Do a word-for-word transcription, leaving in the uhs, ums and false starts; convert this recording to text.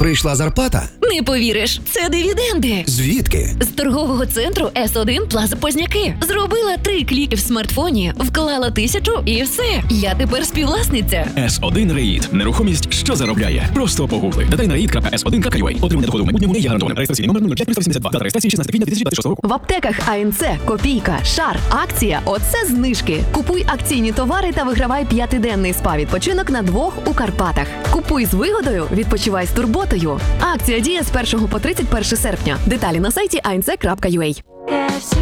Прийшла зарплата? Не повіриш, це дивіденди. Звідки? З торгового центру Ес один Плаза Позняки. Зробила три кліки в смартфоні, вклала тисячу і все. Я тепер співвласниця. Ес один Реїд. Нерухомість, що заробляє. Просто погугли. Деталі на реїд крапка ес один крапка ю а. Отримання доходу в майбутньому не є гарантоване. Реєстраційний номер нуль п'ять триста вісімдесят два. Дата реєстрації шістнадцяте квітня дві тисячі двадцять шостого року. В аптеках А Н Це, Копійка, Шар, Акція – оце знижки. Купуй акційні товари та вигравай п'ятиденний спа-відпочинок на двох у Карпатах. Купуй з вигодою, відпочивай з турботою. Акція діє з першого по тридцять перше серпня. Деталі на сайті а ен це крапка ю а.